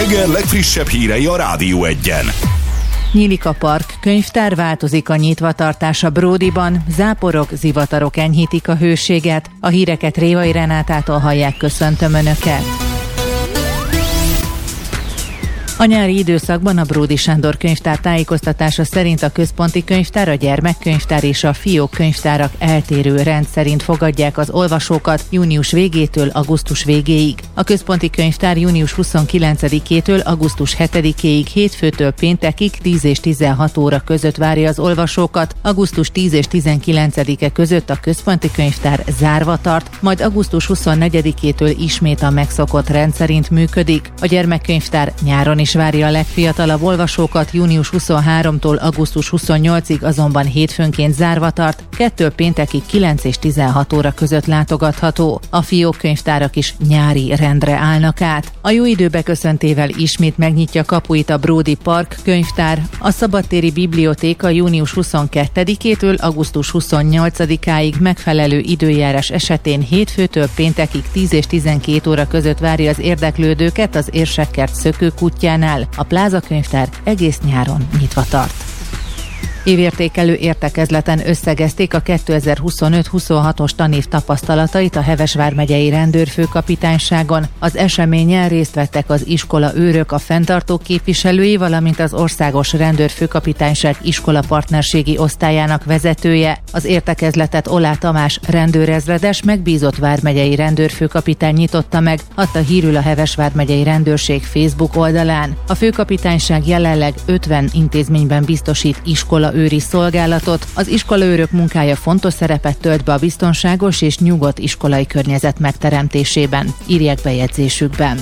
Eger legfrissebb hírei a Rádió Egyen. Nyílik a park, könyvtár, változik a nyitvatartás a Bródiban, záporok, zivatarok enyhítik a hőséget. A híreket Révai Renátától hallják, köszöntöm Önöket. A nyári időszakban a Bródi Sándor könyvtár tájékoztatása szerint a központi könyvtár, a gyermekkönyvtár és a fiók könyvtárak eltérő rend szerint fogadják az olvasókat június végétől augusztus végéig. A központi könyvtár június 29-től augusztus 7-ig hétfőtől péntekig 10 és 16 óra között várja az olvasókat, augusztus 10 és 19-e között a központi könyvtár zárva tart, majd augusztus 24-től ismét a megszokott rend szerint működik. A gyermekkönyvtár nyáron is várja a legfiatalabb olvasókat, június 23-tól augusztus 28-ig azonban hétfőnként zárva tart, 2 péntekig 9 és 16 óra között látogatható. A fiók könyvtárak is nyári rendre állnak át. A jó idő beköszöntével ismét megnyitja kapuit a Bródi Park könyvtár. A szabadtéri bibliotéka június 22-től augusztus 28-áig megfelelő időjárás esetén hétfőtől péntekig 10 és 12 óra között várja az érdeklődőket az Érsekkert szökőkutyjánál. A Pláza könyvtár egész nyáron nyitva tart. Évértékelő értekezleten összegezték a 2025-26-os tanév tapasztalatait a Heves vármegyei rendőrfőkapitányságon. Az eseményen részt vettek az iskola őrök, a fenntartók képviselői, valamint az Országos Rendőrfőkapitányság iskola partnerségi osztályának vezetője. Az értekezletet Olá Tamás rendőrezredes megbízott vármegyei rendőrfőkapitány nyitotta meg, adta hírül a Heves vármegyei rendőrség Facebook oldalán. A főkapitányság jelenleg 50 intézményben biztosít iskola őri szolgálatot. Az iskolaőrök munkája fontos szerepet tölt be a biztonságos és nyugodt iskolai környezet megteremtésében, írják bejegyzésükben.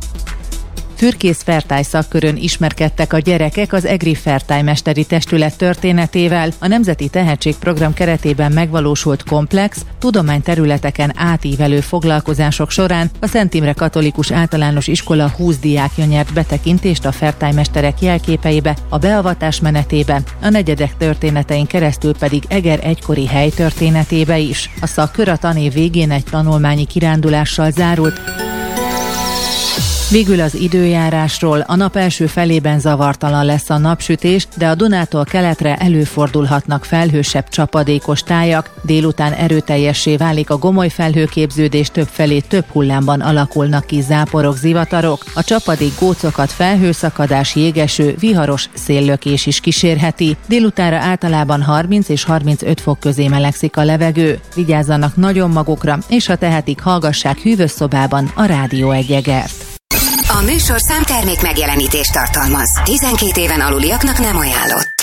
Fürkész Fertály szakkörön ismerkedtek a gyerekek az EGRI Fertály Mesteri Testület történetével. A Nemzeti Tehetségprogram keretében megvalósult komplex, tudományterületeken átívelő foglalkozások során a Szent Imre Katolikus Általános Iskola 20 diákja nyert betekintést a Fertály mesterek jelképeibe, a beavatás menetébe, a negyedek történetein keresztül pedig Eger egykori helytörténetébe is. A szakkör a tanév végén egy tanulmányi kirándulással zárult. Végül az időjárásról. A nap első felében zavartalan lesz a napsütés, de a Dunától keletre előfordulhatnak felhősebb csapadékos tájak. Délután erőteljessé válik a gomoly felhőképződés, többfelé több hullámban alakulnak ki záporok, zivatarok. A csapadék gócokat felhőszakadás, jégeső, viharos széllökés is kísérheti. Délutánra általában 30 és 35 fok közé melegszik a levegő. Vigyázzanak nagyon magukra, és ha tehetik, hallgassák hűvös szobában a Rádió Egert. A műsorszám termék megjelenítést tartalmaz. 12 éven aluliaknak nem ajánlott.